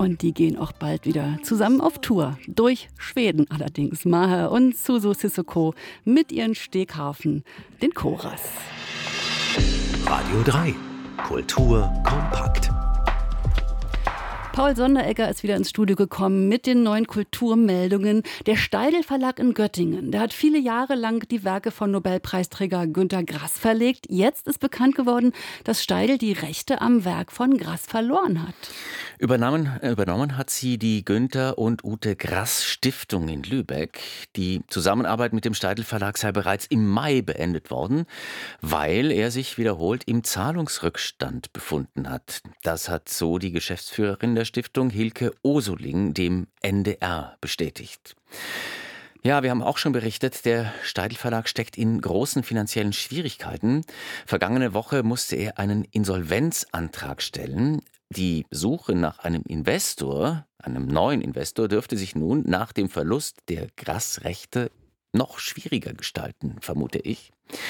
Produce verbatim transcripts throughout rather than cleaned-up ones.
Und die gehen auch bald wieder zusammen auf Tour. Durch Schweden allerdings. Maher und Suso Sissoko mit ihren Steghafen, den Choras. Radio drei. Kultur kompakt. Paul Sonderegger ist wieder ins Studio gekommen mit den neuen Kulturmeldungen. Der Steidl Verlag in Göttingen, der hat viele Jahre lang die Werke von Nobelpreisträger Günter Grass verlegt. Jetzt ist bekannt geworden, dass Steidl die Rechte am Werk von Grass verloren hat. Übernommen, übernommen hat sie die Günter und Ute Grass Stiftung in Lübeck. Die Zusammenarbeit mit dem Steidl Verlag sei bereits im Mai beendet worden, weil er sich wiederholt im Zahlungsrückstand befunden hat. Das hat so die Geschäftsführerin der Stiftung Hilke Osoling dem N D R bestätigt. Ja, wir haben auch schon berichtet, der Steidl Verlag steckt in großen finanziellen Schwierigkeiten. Vergangene Woche musste er einen Insolvenzantrag stellen. Die Suche nach einem Investor, einem neuen Investor, dürfte sich nun nach dem Verlust der Grass-Rechte noch schwieriger gestalten, vermute ich.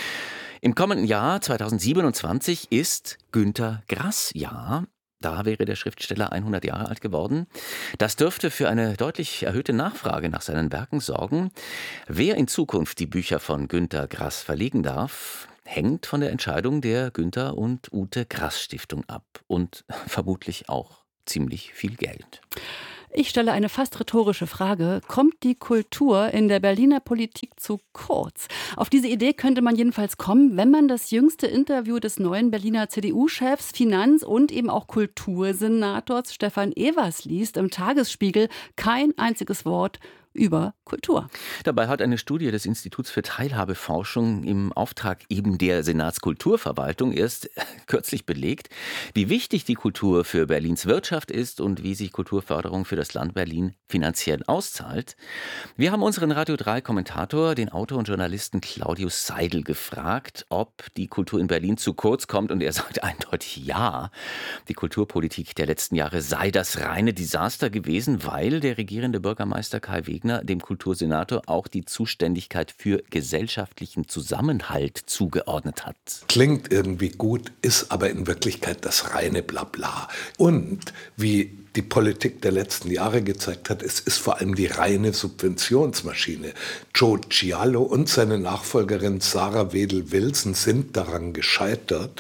Im kommenden Jahr zweitausendsiebenundzwanzig ist Günter Grass-Jahr. Da wäre der Schriftsteller hundert Jahre alt geworden. Das dürfte für eine deutlich erhöhte Nachfrage nach seinen Werken sorgen. Wer in Zukunft die Bücher von Günter Grass verlegen darf, hängt von der Entscheidung der Günter und Ute Grass Stiftung ab. Und vermutlich auch ziemlich viel Geld. Ich stelle eine fast rhetorische Frage. Kommt die Kultur in der Berliner Politik zu kurz? Auf diese Idee könnte man jedenfalls kommen, wenn man das jüngste Interview des neuen Berliner C D U-Chefs, Finanz- und eben auch Kultursenators Stefan Evers liest im Tagesspiegel. Kein einziges Wort über Kultur. Dabei hat eine Studie des Instituts für Teilhabeforschung im Auftrag eben der Senatskulturverwaltung erst kürzlich belegt, wie wichtig die Kultur für Berlins Wirtschaft ist und wie sich Kulturförderung für das Land Berlin finanziell auszahlt. Wir haben unseren Radio drei Kommentator, den Autor und Journalisten Claudius Seidel, gefragt, ob die Kultur in Berlin zu kurz kommt, und er sagt eindeutig ja. Die Kulturpolitik der letzten Jahre sei das reine Desaster gewesen, weil der regierende Bürgermeister Kai Wegner dem Kultursenator auch die Zuständigkeit für gesellschaftlichen Zusammenhalt zugeordnet hat. Klingt irgendwie gut, ist aber in Wirklichkeit das reine Blabla. Und wie die Politik der letzten Jahre gezeigt hat, es ist vor allem die reine Subventionsmaschine. Joe Cialo und seine Nachfolgerin Sarah Wedel-Wilson sind daran gescheitert,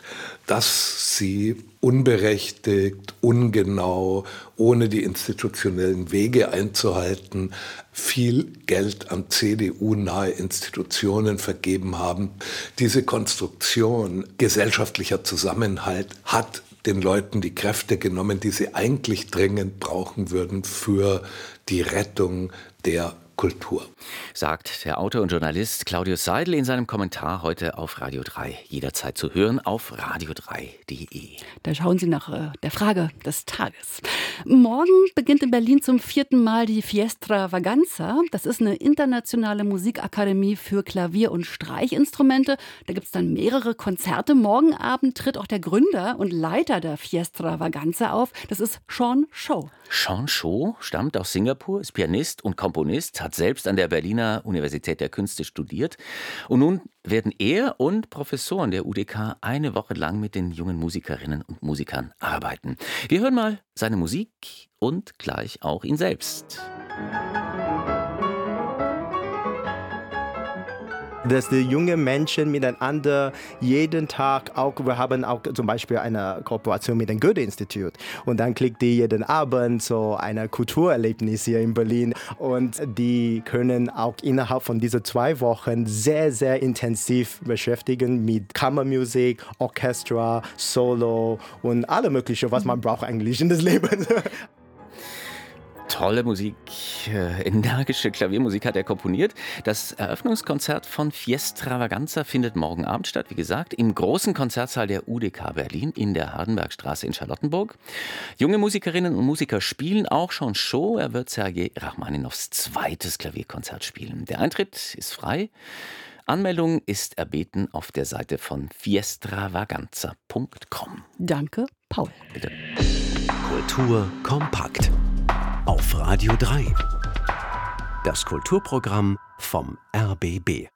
dass sie unberechtigt, ungenau, ohne die institutionellen Wege einzuhalten, viel Geld an C D U-nahe Institutionen vergeben haben. Diese Konstruktion gesellschaftlicher Zusammenhalt hat den Leuten die Kräfte genommen, die sie eigentlich dringend brauchen würden für die Rettung der Kultur. Sagt der Autor und Journalist Claudius Seidel in seinem Kommentar heute auf Radio drei. Jederzeit zu hören auf radio drei punkt de. Da schauen Sie nach äh, der Frage des Tages. Morgen beginnt in Berlin zum vierten Mal die Fiestra Vaganza. Das ist eine internationale Musikakademie für Klavier- und Streichinstrumente. Da gibt es dann mehrere Konzerte. Morgen Abend tritt auch der Gründer und Leiter der Fiestra Vaganza auf. Das ist Sean Cho. Sean Cho stammt aus Singapur, ist Pianist und Komponist, hat selbst an der Berliner Universität der Künste studiert. Und nun werden er und Professoren der U D K eine Woche lang mit den jungen Musikerinnen und Musikern arbeiten. Wir hören mal seine Musik und gleich auch ihn selbst. Dass die jungen Menschen miteinander jeden Tag auch, wir haben auch zum Beispiel eine Kooperation mit dem Goethe-Institut und dann kriegt die jeden Abend so ein Kulturerlebnis hier in Berlin und die können auch innerhalb von diesen zwei Wochen sehr, sehr intensiv beschäftigen mit Kammermusik, Orchester, Solo und alle möglichen, was man braucht eigentlich in das Leben. Tolle Musik, äh, energische Klaviermusik hat er komponiert. Das Eröffnungskonzert von Fiestra Vaganza findet morgen Abend statt, wie gesagt, im großen Konzertsaal der U D K Berlin in der Hardenbergstraße in Charlottenburg. Junge Musikerinnen und Musiker spielen auch schon Show. Er wird Sergei Rachmaninows zweites Klavierkonzert spielen. Der Eintritt ist frei. Anmeldung ist erbeten auf der Seite von fiestra vaganza punkt com. Danke, Paul. Bitte. Kultur kompakt. Auf Radio drei. Das Kulturprogramm vom R B B.